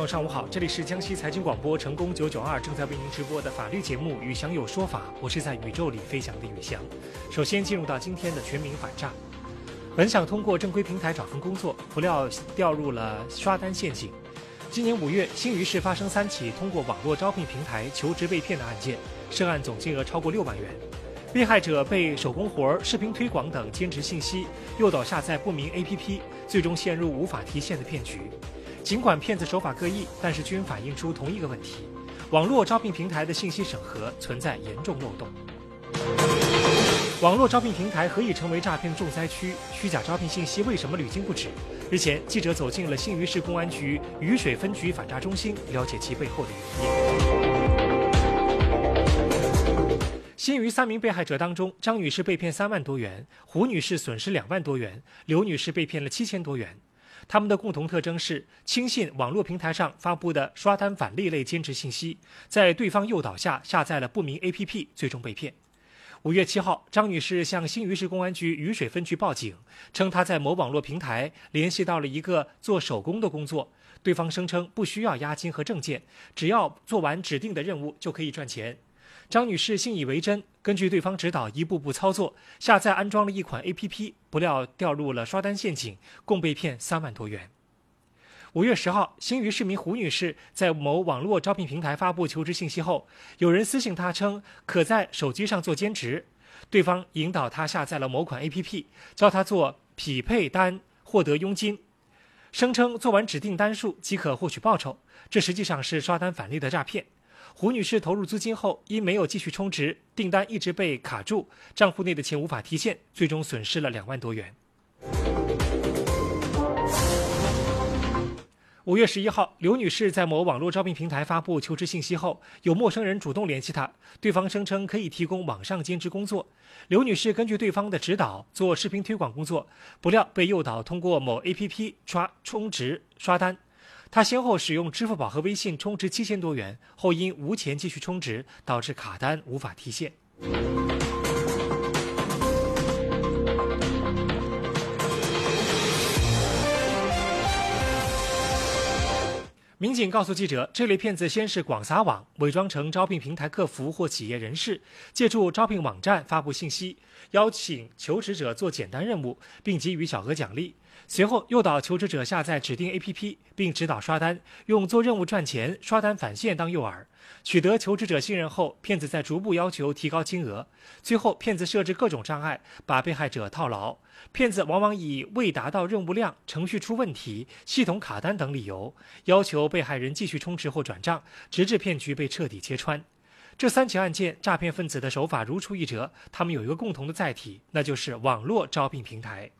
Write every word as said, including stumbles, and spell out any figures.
上午好，这里是江西财经广播成功九九二正在为您直播的法律节目《宇翔有说法》，我是在宇宙里飞翔的宇翔。首先进入到今天的全民反诈。本想通过正规平台找份工作，不料掉入了刷单陷阱。今年五月，新余市发生三起通过网络招聘平台求职被骗的案件，涉案总金额超过六万元。被害者被手工活、视频推广等兼职信息诱导下载不明 A P P， 最终陷入无法提现的骗局。尽管骗子手法各异，但是均反映出同一个问题：网络招聘平台的信息审核存在严重漏洞。网络招聘平台何以成为诈骗重灾区？虚假招聘信息为什么屡禁不止？日前，记者走进了新余市公安局渝水分局反诈中心，了解其背后的原因。新余三名被害者当中，张女士被骗三万多元，胡女士损失两万多元，刘女士被骗了七千多元。他们的共同特征是轻信网络平台上发布的刷单返利类兼职信息，在对方诱导下下载了不明 A P P， 最终被骗。五月七号，张女士向新余市公安局渝水分局报警，称她在某网络平台联系到了一个做手工的工作，对方声称不需要押金和证件，只要做完指定的任务就可以赚钱。张女士信以为真，根据对方指导一步步操作，下载安装了一款 A P P， 不料掉入了刷单陷阱，共被骗三万多元。五月十号，新余市民胡女士在某网络招聘平台发布求职信息后，有人私信她称可在手机上做兼职，对方引导她下载了某款 A P P， 教她做匹配单获得佣金，声称做完指定单数即可获取报酬，这实际上是刷单返利的诈骗。胡女士投入资金后，因没有继续充值，订单一直被卡住，账户内的钱无法提现，最终损失了两万多元。五月十一号，刘女士在某网络招聘平台发布求职信息后，有陌生人主动联系她，对方声称可以提供网上兼职工作。刘女士根据对方的指导做视频推广工作，不料被诱导通过某 A P P 刷充值刷单。他先后使用支付宝和微信充值七千多元，后因无钱继续充值，导致卡单无法提现。民警告诉记者，这类骗子先是广撒网，伪装成招聘平台客服或企业人士，借助招聘网站发布信息，邀请求职者做简单任务，并给予小额奖励。随后诱导求职者下载指定 A P P， 并指导刷单，用做任务赚钱、刷单返现当诱饵。取得求职者信任后，骗子再逐步要求提高金额，最后骗子设置各种障碍，把被害者套牢。骗子往往以未达到任务量、程序出问题、系统卡单等理由，要求被害人继续充值或转账，直至骗局被彻底揭穿。这三起案件，诈骗分子的手法如出一辙，他们有一个共同的载体，那就是网络招聘平台。